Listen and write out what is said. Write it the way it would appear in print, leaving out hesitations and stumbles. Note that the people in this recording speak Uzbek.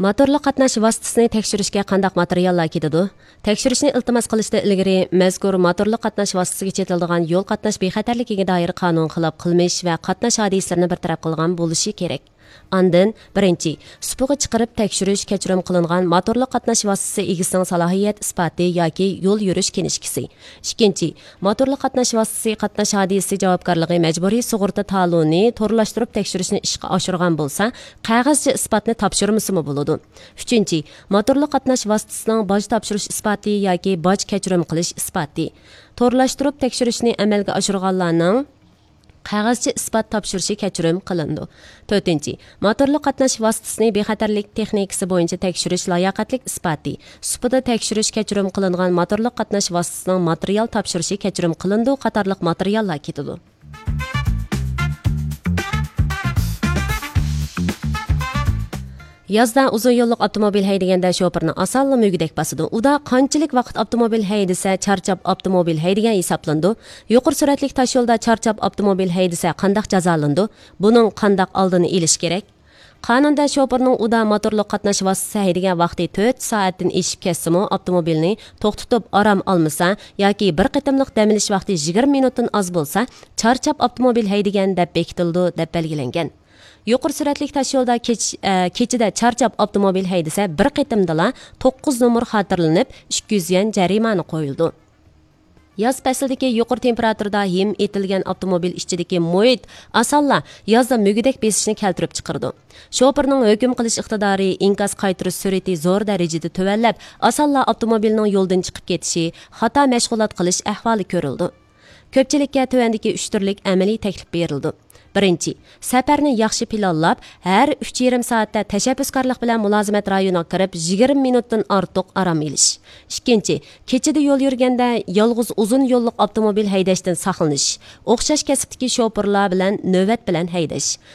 Motorli qatnash vositasini tekshirishga qandaq materiallar ketadi? Tekshirishni iltimos qilishda ilgari mazkur motorli qatnash vositasiga chetiladigan yo'l qatnash bexatarligiga doir qonun xilof qilmish va qatnash hodislarini bartaraf qilgan bo'lishi kerak. Andın, birinchi, supuga chiqarib tekshirish kechirim qilingan motorli qatnash vositasi egasining salohiyat isboti yoki yo'l yurish kinishkisi. Ikkinchi, motorli qatnash vositasi qatnash hodisasi javobgarligi majburiy sug'urta taloni to'g'rilashtirib tekshirishni ishga oshirgan bo'lsa, qog'ozcha isbotni topshirmasimi bo'ladi. Uchinchi, motorli qatnash vositasining boj topshirish isboti yoki boj kechirim qilish isboti. To'g'rilashtirib tekshirishni amalga oshirganlarning qog'ozcha isbot topshirishi kechirim qilindi. 4. Motorli qatnash vositasini bexatarlik texnikasi bo'yicha tekshirish layoqatlik isboti. Supida tekshirish kechirim qilingan motorli qatnash vositasining material topshirishi kechirim qilindi qatorliq materiallar ketadi. Yazda uzun yo'lliq avtomobil haydaganda shoferni osonla mügdek basidi. Uda qanchalik vaqt avtomobil haydasa charchab avtomobil haydagan hisoblandi. Yuqori sur'atli tosh yo'lda charchab avtomobil haydasa qandaq jazolandi? Buning qandaq oldini olish kerak? Qonunda shoferning uda motorli qatnash vositasi haydagan vaqti 4 soatdan eshib ketsimi avtomobilni to'xtatib orom olmasa yoki bir qitimliq dam olish vaqti 20 minutdan oz bo'lsa, charchab avtomobil haydagan deb bekitildi deb belgilangan. Yuqori sur'atli tosh yo'lda kechida charchab avtomobil haydasa bir qitimdala 9 nomer xotirlanib 200 yuan jarimani qo'yildi. Yoz faslidagi yuqori temperaturada him etilgan avtomobil ichidagi muhit asalla yozda mügdek besishni keltirib chiqardi. Shoferning hukm qilish iqtidori inkas qaytirish sur'ati zo'r darajada tuvallab, asalla avtomobilning yo'ldan chiqib ketishi, xato mashg'ulot qilish ahvoli ko'rildi. Ko'pchilikka tuvandagi 3 turlik amaliy taklif berildi. Birinchi, safarni yaxshi planlab, har 3,5 soatda tashabbuskorlik bilan mulozimat rayoniga kirib 20 minutdan ortiq orom olish. Ikkinchi, kechida yo'l yurganda yolg'iz uzun yo'lliq avtomobil haydashdan saqlanish. O'xshash kasbdagi shoferlar bilan navbat bilan haydash.